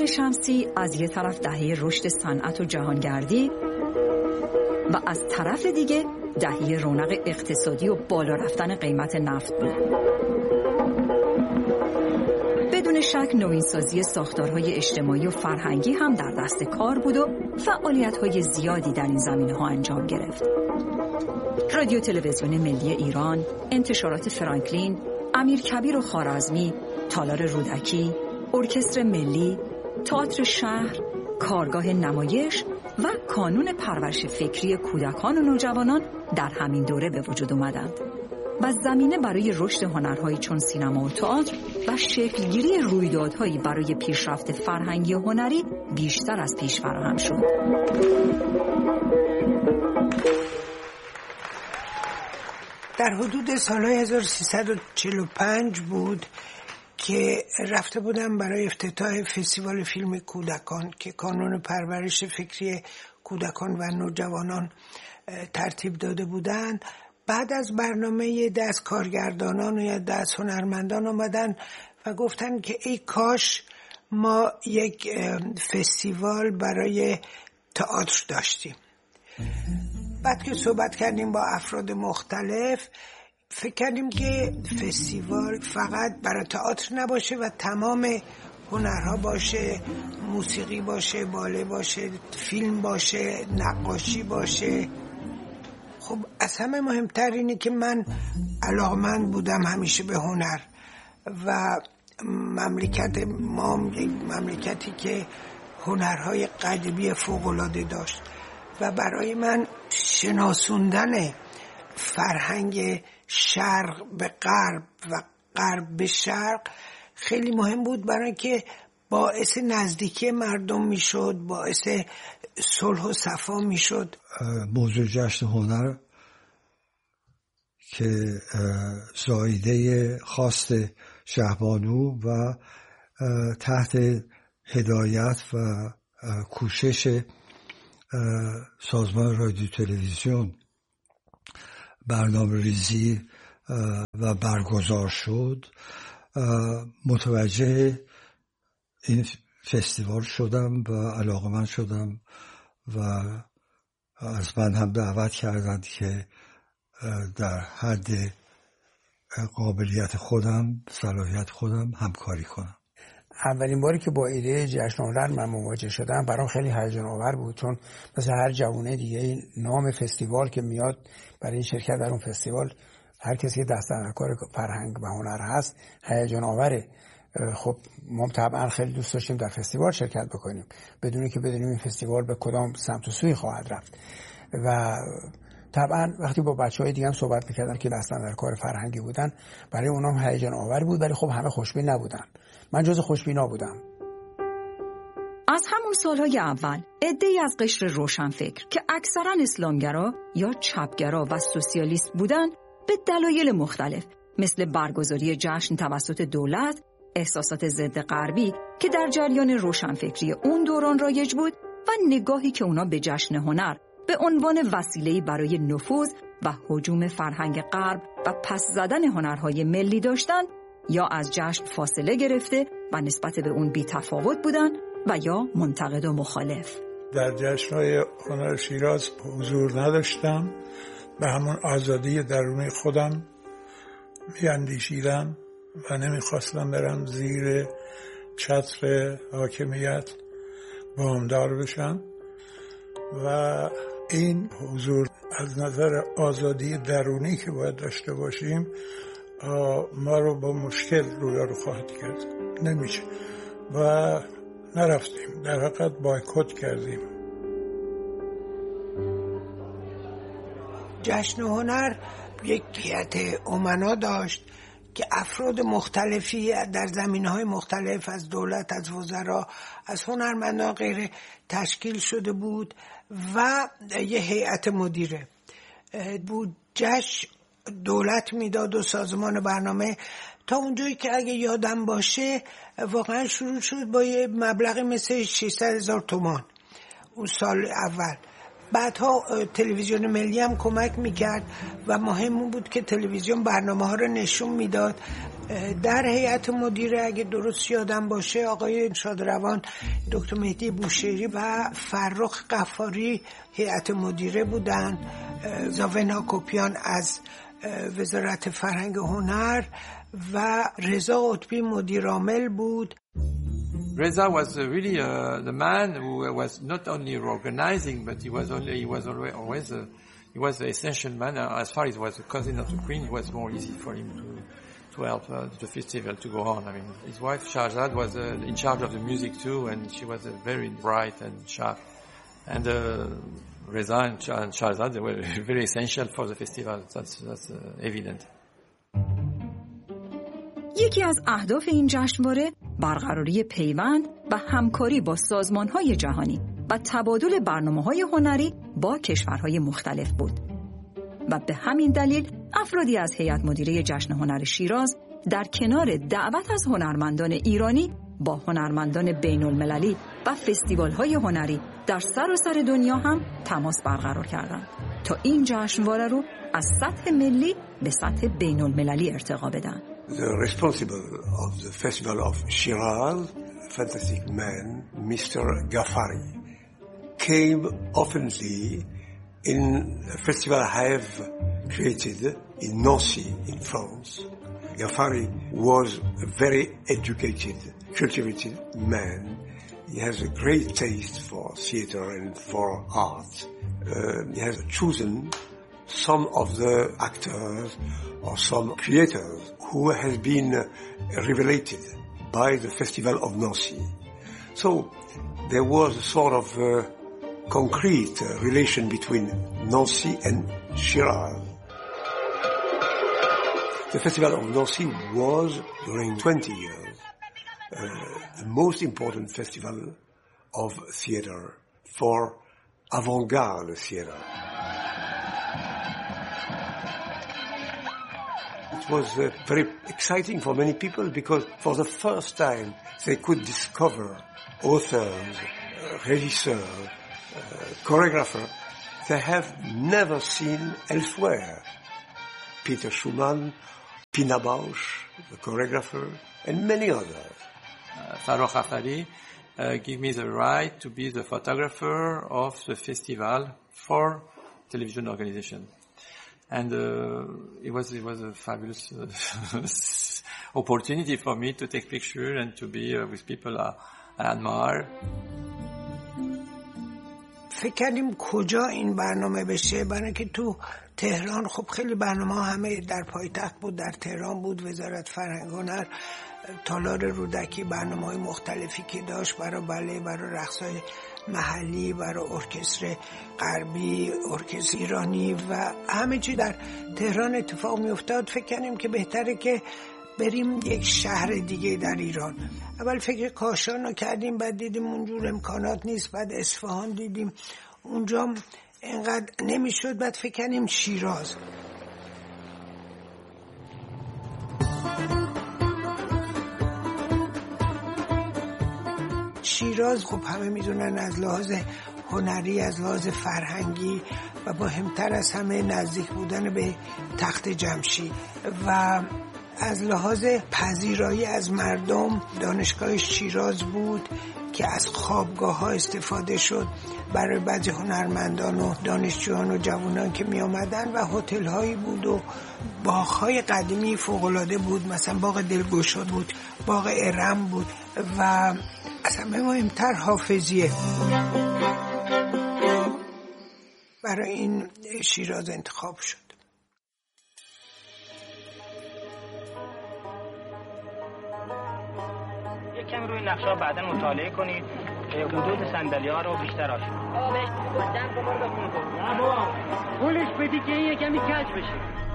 دهه شمسی از یه طرف دهه رشد صنعت و جهانگردی و از طرف دیگه دهه رونق اقتصادی و بالا رفتن قیمت نفت بود. بدون شک نوینسازی ساختارهای اجتماعی و فرهنگی هم در دست کار بود و فعالیت‌های زیادی در این زمینه‌ها انجام گرفت. رادیو تلویزیون ملی ایران، انتشارات فرانکلین، امیرکبیر و خوارزمی، تالار رودکی، ارکستر ملی، تئاتر شهر، کارگاه نمایش و کانون پرورش فکری کودکان و نوجوانان در همین دوره به وجود آمدند و زمینه برای رشد هنرهایی چون سینما و تئاتر و شکلگیری رویدادهایی برای پیشرفت فرهنگی و هنری بیشتر از پیش فراهم شد. در حدود سالهای 1345 بود که رفته بودم برای افتتاح فستیوال فیلم کودکان که کانون پرورش فکری کودکان و نوجوانان ترتیب داده بودند. بعد از برنامه دست کارگردانان یا دست هنرمندان آمدن و گفتن که ای کاش ما یک فستیوال برای تئاتر داشتیم. بعد که صحبت کردیم با افراد مختلف فکر کردیم که فستیوال فقط برای تئاتر نباشه و تمام هنرها باشه، موسیقی باشه، باله باشه، فیلم باشه، نقاشی باشه. خب از همه مهمتر اینه که من علاقمند بودم همیشه به هنر و مملکت ما یک مملکتی که هنرهای قدیمی فوق‌العاده داشت و برای من شناسوندن فرهنگ شرق به غرب و غرب به شرق خیلی مهم بود، برای که باعث نزدیکی مردم میشد، باعث صلح و صفا میشد. موضوع جشن هنر که زایده خواست شهبانو و تحت هدایت و کوشش سازمان رادیو تلویزیون برنامه ریزی و برگزار شد، متوجه این فستیوال شدم و علاقه‌مند شدم و از من هم دعوت کردند که در حد قابلیت خودم، صلاحیت خودم همکاری کنم. اولین باری که با ایده جشن هنر من مواجه شدم برام خیلی هیجان آور بود، چون مثل هر جوونه دیگه نام فستیوال که میاد برای این شرکت در اون فستیوال، هر کسی که دست در کار فرهنگ و هنر هست هیجان آوره. خب ما طبعا خیلی دوست داشتیم در فستیوال شرکت بکنیم بدون که بدونیم این فستیوال به کدام سمت و سوی خواهد رفت. و طبعا وقتی با بچه‌های دیگه هم صحبت می‌کردن که دست در کار فرهنگی بودن، برای اونام هیجان آور بود، ولی خب همه خوشبین نبودن. من جز خوشبینا بودم. از همون سالهای اول عده‌ای از قشر روشنفکر که اکثراً اسلامگرا یا چپگرا و سوسیالیست بودن به دلایل مختلف مثل برگزاری جشن توسط دولت، احساسات ضد غربی که در جریان روشنفکری اون دوران رایج بود و نگاهی که اونا به جشن هنر به عنوان وسیله‌ای برای نفوذ و هجوم فرهنگ غرب و پس زدن هنرهای ملی داشتن، یا از جشن فاصله گرفته و نسبت به اون بی‌تفاوت بودن و یا منتقد و مخالف. در جشن‌های هنر شیراز حضور نداشتم، به همون آزادی درونی خودم می‌اندیشیدم و نمی‌خواستم برم زیر چتر حاکمیت وامدار بشم و این حضور از نظر آزادی درونی که باید داشته باشیم ما رو با مشکل رویارو خواهد کرد. نمیشه و نرفتیم، در حقیقت بایکوت کردیم. جشن هنر یک هیئت امنا داشت که افراد مختلفی در زمینه‌های مختلف از دولت، از وزرا، از هنرمندان غیره تشکیل شده بود و یه هیئت مدیره بود. جشن دولت میداد و سازمان برنامه، تا اونجایی که اگه یادم باشه واقعا شروع شد با یه مبلغ مثل 600,000 تومان اون سال اول بعدها تلویزیون ملی هم کمک میکرد و مهم بود که تلویزیون برنامه ها رو نشون میداد. در هیئت مدیره اگه درست یادم باشه آقای شادروان، دکتر مهدی بوشهری و فرخ غفاری هیئت مدیره بودن، زاویه هاکوپیان از وزارت فرهنگ و هنر و رضا قطبی مدیر عامل بود. Reza was really the man who was not only organizing, but he was the essential man. As far as he was the cousin of the Queen, it was more easy for him to help the festival to go on. I mean, his wife Shahzad was in charge of the music too, and she was very bright and sharp. And Reza and Shahzad, they were very essential for the festival. That's evident. یکی از اهداف این جشنواره برقراری پیوند و همکاری با سازمان‌های جهانی و تبادل برنامه‌های هنری با کشورهای مختلف بود و به همین دلیل افرادی از هیئت مدیره جشن هنر شیراز در کنار دعوت از هنرمندان ایرانی با هنرمندان بین‌المللی و فستیوال‌های هنری در سراسر دنیا هم تماس برقرار کردند تا این جشنواره رو از سطح ملی به سطح بین‌المللی ارتقا بدن. The responsible of the festival of Shiraz, fantastic man, Mr. Ghafari, came oftenly in a festival I have created in Nancy, in France. Ghafari was a very educated, cultivated man. He has a great taste for theater and for art. He has chosen some of the actors or some creators who has been revelated by the Festival of Nancy. So there was a sort of concrete relation between Nancy and Shiraz. The Festival of Nancy was, during 20 years, the most important festival of theater for avant-garde theater. It was very exciting for many people because for the first time they could discover authors, regisseurs, choreographers they have never seen elsewhere. Peter Schumann, Pina Bausch, the choreographer, and many others. Farokh Ghafari gave me the right to be the photographer of the festival for television organization. And it was a fabulous opportunity for me to take pictures and to be with people I admire. فکر کردیم کجا این برنامه بشه، برای که تو تهران خب خیلی برنامه همه در پایتخت بود، در تهران بود، وزارت فرهنگ و هنر، تالار رودکی برنامه‌های مختلفی که داشت برای بله، برای رقص‌های محلی، برای ارکستر غربی، ارکستر ایرانی و همه چی در تهران اتفاق میافتاد. فکر کردیم که بهتره که بریم یک شهر دیگه در ایران. اول فکر کاشان رو کردیم، بعد دیدیم اونجور امکانات نیست، بعد اصفهان دیدیم اونجا اینقدر نمیشد، بعد فکر کردیم شیراز. شیراز خب همه میدونن از لحاظ هنری، از لحاظ فرهنگی و مهمتر از همه نزدیک بودن به تخت جمشید و از لحاظ پذیرایی از مردم دانشگاه شیراز بود که از خوابگاه‌ها استفاده شد برای بعضی هنرمندان و دانشجویان و جوانان که می آمدن و هتل‌هایی بود و باغ‌های قدیمی فوق‌العاده بود، مثلا باغ دلگشاد بود، باغ ارم بود و از همه مهمتر حافظیه. برای این شیراز انتخاب شد. کمی روی نقشه ها بعدا مطالعه کنید حدود صندلی ها رو بیشتر آشنا. پولش بدی که این یکمی کج بشه.